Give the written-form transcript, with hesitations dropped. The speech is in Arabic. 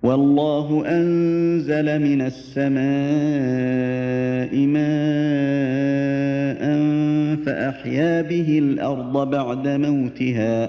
والله أنزل من السماء ماء فأحيا به الأرض بعد موتها